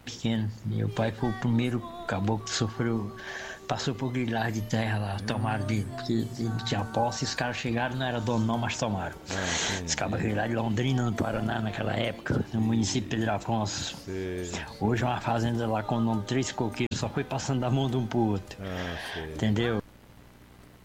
pequeno. Meu pai foi o primeiro caboclo que sofreu, passou por grilagem de terra lá, tomaram de. Porque ele tinha posse e os caras chegaram, não era dono não, mas tomaram. Os cabos grilagem de Londrina, no Paraná, naquela época, no município de Pedro Afonso. Hoje é uma fazenda lá com o nome de 3 coqueiros, só foi passando da mão de um pro outro. Entendeu?